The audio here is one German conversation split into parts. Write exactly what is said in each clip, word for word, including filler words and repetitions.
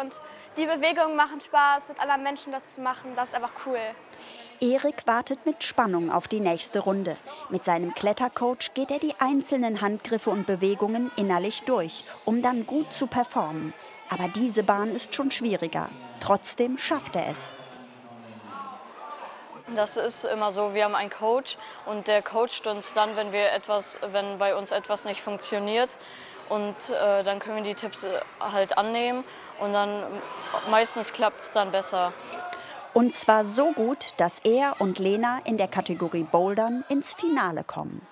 und die Bewegungen machen Spaß, mit anderen Menschen das zu machen, das ist einfach cool. Erik wartet mit Spannung auf die nächste Runde. Mit seinem Klettercoach geht er die einzelnen Handgriffe und Bewegungen innerlich durch, um dann gut zu performen. Aber diese Bahn ist schon schwieriger. Trotzdem schafft er es. Das ist immer so, wir haben einen Coach und der coacht uns dann, wenn, wir etwas, wenn bei uns etwas nicht funktioniert. Und äh, dann können wir die Tipps halt annehmen und dann meistens klappt es dann besser. Und zwar so gut, dass er und Lena in der Kategorie Bouldern ins Finale kommen.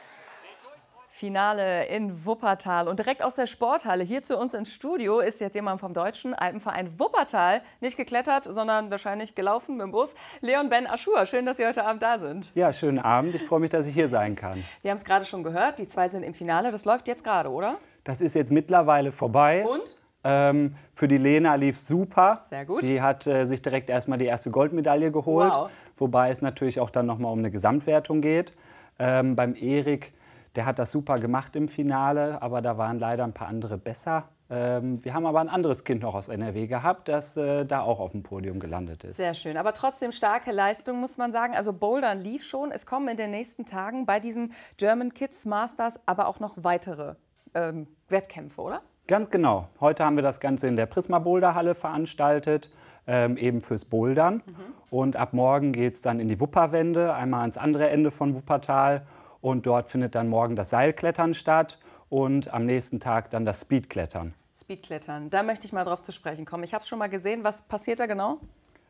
Finale in Wuppertal und direkt aus der Sporthalle hier zu uns ins Studio ist jetzt jemand vom Deutschen Alpenverein Wuppertal, nicht geklettert, sondern wahrscheinlich gelaufen mit dem Bus. Leon Ben Aschur, schön, dass Sie heute Abend da sind. Ja, schönen Abend. Ich freue mich, dass ich hier sein kann. Wir haben es gerade schon gehört, die zwei sind im Finale. Das läuft jetzt gerade, oder? Das ist jetzt mittlerweile vorbei. Und? Ähm, für die Lena lief super. Sehr gut. Die hat äh, sich direkt erstmal die erste Goldmedaille geholt. Wow. Wobei es natürlich auch dann nochmal um eine Gesamtwertung geht. Ähm, beim Erik, der hat das super gemacht im Finale, aber da waren leider ein paar andere besser. Ähm, wir haben aber ein anderes Kind noch aus N R W gehabt, das äh, da auch auf dem Podium gelandet ist. Sehr schön, aber trotzdem starke Leistung, muss man sagen. Also Bouldern lief schon. Es kommen in den nächsten Tagen bei diesen German Kids Masters aber auch noch weitere ähm, Wettkämpfe, oder? Ganz genau. Heute haben wir das Ganze in der Prisma Boulder Halle veranstaltet, ähm, eben fürs Bouldern. Mhm. Und ab morgen geht es dann in die Wupperwände, einmal ans andere Ende von Wuppertal. Und dort findet dann morgen das Seilklettern statt und am nächsten Tag dann das Speedklettern. Speedklettern, da möchte ich mal drauf zu sprechen kommen. Ich habe es schon mal gesehen. Was passiert da genau?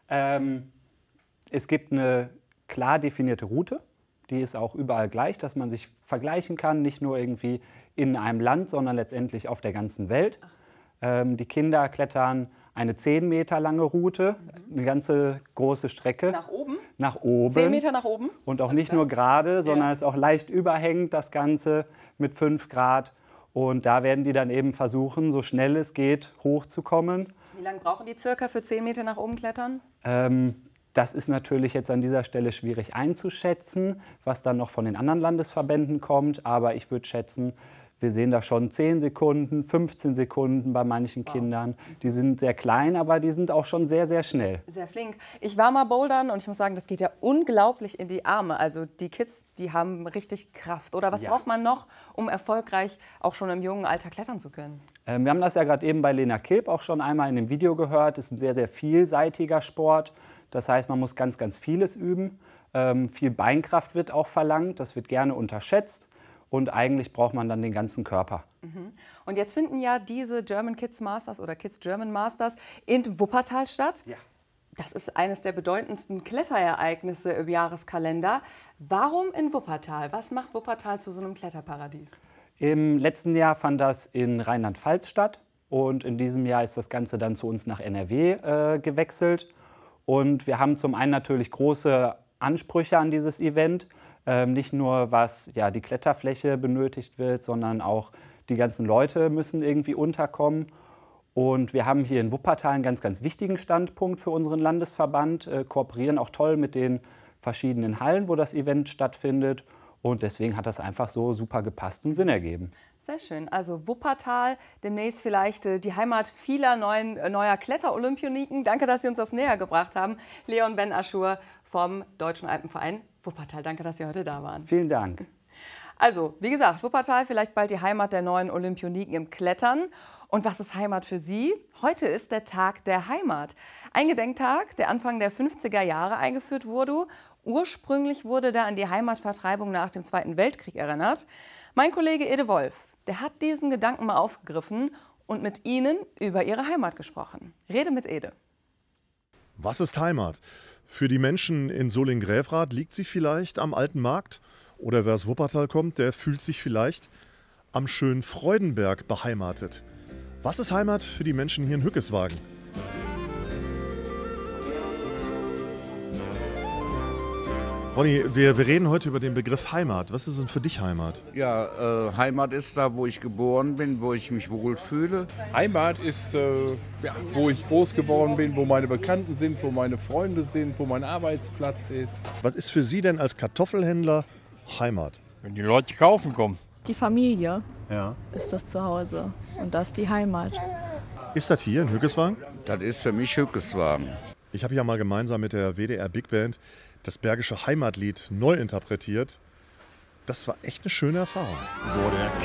Ähm, es gibt eine klar definierte Route. Die ist auch überall gleich, dass man sich vergleichen kann, nicht nur irgendwie in einem Land, sondern letztendlich auf der ganzen Welt. Ähm, die Kinder klettern eine zehn Meter lange Route, mhm. eine ganze große Strecke. Nach oben? Nach oben. zehn Meter nach oben? Und auch nicht nur gerade, sondern ja. es ist auch leicht überhängend, das Ganze mit fünf Grad. Und da werden die dann eben versuchen, so schnell es geht, hochzukommen. Wie lange brauchen die circa für zehn Meter nach oben klettern? Ähm, Das ist natürlich jetzt an dieser Stelle schwierig einzuschätzen, was dann noch von den anderen Landesverbänden kommt. Aber ich würde schätzen, wir sehen da schon zehn Sekunden, fünfzehn Sekunden bei manchen wow. Kindern. Die sind sehr klein, aber die sind auch schon sehr, sehr schnell. Sehr flink. Ich war mal bouldern und ich muss sagen, das geht ja unglaublich in die Arme. Also die Kids, die haben richtig Kraft. Oder was ja. braucht man noch, um erfolgreich auch schon im jungen Alter klettern zu können? Ähm, wir haben das ja gerade eben bei Lena Kilp auch schon einmal in dem Video gehört. Es ist ein sehr, sehr vielseitiger Sport. Das heißt, man muss ganz, ganz vieles üben. Ähm, viel Beinkraft wird auch verlangt, das wird gerne unterschätzt. Und eigentlich braucht man dann den ganzen Körper. Mhm. Und jetzt finden ja diese German Kids Masters oder Kids German Masters in Wuppertal statt. Ja. Das ist eines der bedeutendsten Kletterereignisse im Jahreskalender. Warum in Wuppertal? Was macht Wuppertal zu so einem Kletterparadies? Im letzten Jahr fand das in Rheinland-Pfalz statt. Und in diesem Jahr ist das Ganze dann zu uns nach N R W äh, gewechselt. Und wir haben zum einen natürlich große Ansprüche an dieses Event. Ähm, nicht nur, was ja, die Kletterfläche benötigt wird, sondern auch die ganzen Leute müssen irgendwie unterkommen. Und wir haben hier in Wuppertal einen ganz, ganz wichtigen Standpunkt für unseren Landesverband, äh, kooperieren auch toll mit den verschiedenen Hallen, wo das Event stattfindet. Und deswegen hat das einfach so super gepasst und Sinn ergeben. Sehr schön. Also Wuppertal, demnächst vielleicht äh, die Heimat vieler neuen, äh, neuer Kletter-Olympioniken. Danke, dass Sie uns das näher gebracht haben. Leon Ben Aschur vom Deutschen Alpenverein Wuppertal. Danke, dass Sie heute da waren. Vielen Dank. Also, wie gesagt, Wuppertal vielleicht bald die Heimat der neuen Olympioniken im Klettern. Und was ist Heimat für Sie? Heute ist der Tag der Heimat. Ein Gedenktag, der Anfang der fünfziger Jahre eingeführt wurde. Ursprünglich wurde da an die Heimatvertreibung nach dem Zweiten Weltkrieg erinnert. Mein Kollege Ede Wolf, der hat diesen Gedanken mal aufgegriffen und mit Ihnen über Ihre Heimat gesprochen. Rede mit Ede. Was ist Heimat? Für die Menschen in Solingen-Gräfrath liegt sie vielleicht am Alten Markt. Oder wer aus Wuppertal kommt, der fühlt sich vielleicht am schönen Freudenberg beheimatet. Was ist Heimat für die Menschen hier in Hückeswagen? Ronny, wir, wir reden heute über den Begriff Heimat. Was ist denn für dich Heimat? Ja, äh, Heimat ist da, wo ich geboren bin, wo ich mich wohlfühle. Heimat ist, äh, ja, wo ich groß geworden bin, wo meine Bekannten sind, wo meine Freunde sind, wo mein Arbeitsplatz ist. Was ist für Sie denn als Kartoffelhändler Heimat? Wenn die Leute kaufen kommen. Die Familie ja. ist das Zuhause und das ist die Heimat. Ist das hier in Hückeswagen? Das ist für mich Hückeswagen. Ich habe ja mal gemeinsam mit der W D R Big Band das Bergische Heimatlied neu interpretiert. Das war echt eine schöne Erfahrung. Wo der